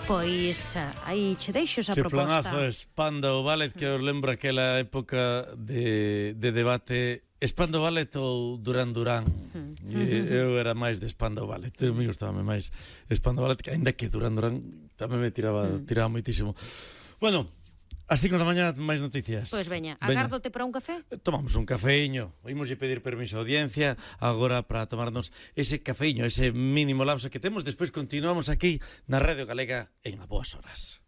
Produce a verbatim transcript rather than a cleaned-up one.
Pois aí che deixo esa que proposta. planazo Spandau Ballet, que os lembro aquela época de, de debate Spandau Ballet ou Duran Duran. Uh-huh. E, eu era máis de Spandau Ballet. Uh-huh. Me gustaba máis Spandau Ballet, que ainda que Duran Duran tamén me tiraba, uh-huh. tiraba moitísimo. Bueno, ás cinco da mañá máis noticias. Pois veña, agárdote para un café? Tomamos un cafeíño. Imoslle pedir permiso á audiencia agora para tomarnos ese cafeíño, ese mínimo lapso que temos. Despois continuamos aquí na Radio Galega en A Boas Horas.